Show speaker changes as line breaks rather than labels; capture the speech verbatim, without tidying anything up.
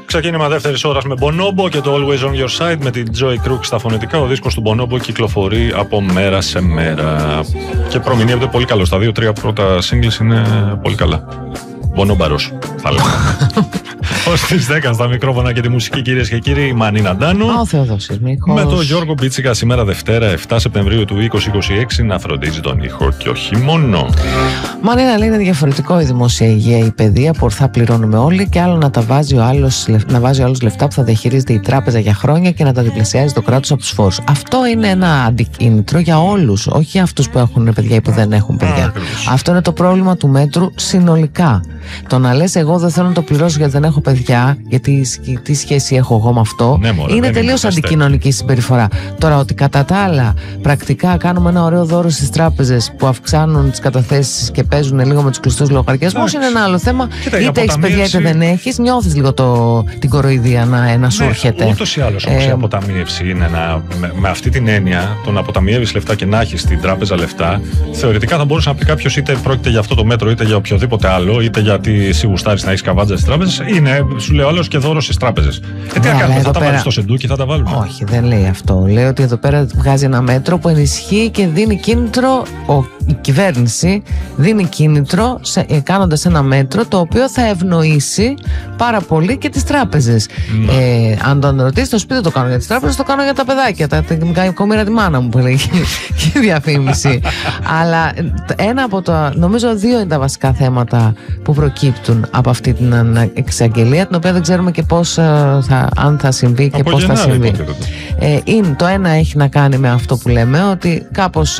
Ξεκίνημα δεύτερης ώρας με Bonobo και το Always on Your Side με την Joy Crook στα φωνητικά. Ο δίσκος του Bonobo κυκλοφορεί από μέρα σε μέρα και προμηνύεται πολύ καλό. Τα δύο τρία πρώτα singles είναι πολύ καλά. Μπονόμπαρος, θα λέγαμε. Ως τις δέκα στα μικρόφωνα και τη μουσική, κυρίες και κύριοι, η Μανίνα Ντάνου.
Ο Θεοδόσης Μίχος.
Με τον Γιώργο Μπίτσικα σήμερα Δευτέρα επτά Σεπτεμβρίου του είκοσι είκοσι έξι να φροντίζει τον ήχο και όχι μόνο.
Μανίνα, λέει, είναι διαφορετικό η δημόσια υγεία, η παιδεία που ορθά πληρώνουμε όλοι και άλλο να τα βάζει ο άλλος, να βάζει ο άλλος λεφτά που θα διαχειρίζεται η τράπεζα για χρόνια και να τα διπλασιάζει το κράτος από τους φόρους. Αυτό είναι ένα αντικίνητρο για όλους, όχι για αυτούς που έχουν παιδιά ή που δεν έχουν παιδιά. Α, αυτό είναι το πρόβλημα του μέτρου συνολικά. Το να λες εγώ δεν θέλω να το πληρώσω γιατί δεν έχω παιδιά, γιατί τι σχέση έχω εγώ με αυτό, ναι, μωρέ, είναι τελείως αντικοινωνική συμπεριφορά. Τώρα, ότι κατά τα άλλα πρακτικά κάνουμε ένα ωραίο δώρο στις τράπεζες που αυξάνουν τις καταθέσεις και παίζουν λίγο με τους κλειστούς λογαριασμούς, είναι ένα άλλο θέμα. Κοίτα, είτε έχεις παιδιά είτε δεν έχεις, νιώθεις λίγο το, την κοροϊδία να, να σου έρχεται.
Ναι, ούτως ή άλλως όμως ε, η αποταμίευση είναι να, με, με αυτή την έννοια, το να αποταμιεύεις λεφτά και να έχεις στην τράπεζα λεφτά, θεωρητικά θα μπορούσε να πει κάποιος είτε πρόκειται για αυτό το μέτρο είτε για οποιοδήποτε άλλο, είτε γιατί εσύ γουστάρεις να έχεις καβάτζα στις τράπεζες, είναι, σου λέει ο άλλος, και δώρο στις τράπεζες. Ε, τι να κάνουμε, θα τα βάλεις στο σεντούκι, θα τα βάλουμε.
Όχι, δεν λέει αυτό. Λέει ότι εδώ πέρα βγάζει ένα μέτρο που ενισχύει και δίνει κίνητρο, ο, η κυβέρνηση δίνει κίνητρο σε, κάνοντας ένα μέτρο το οποίο θα ευνοήσει πάρα πολύ και τις τράπεζες. Ε, αν τον ρωτήσει, το σπίτι δεν το κάνω για τις τράπεζες, το κάνω για τα παιδάκια. Τα, τα κομμύρα τη μάνα μου που λέγει και η διαφήμιση. Αλλά ένα από τα, νομίζω δύο είναι τα βασικά θέματα που προκύπτουν από αυτή την εξαγγελία, την οποία δεν ξέρουμε και πώς θα, αν θα συμβεί και από πώς θα συμβεί. Ε, είναι, το ένα έχει να κάνει με αυτό που λέμε, ότι κάπως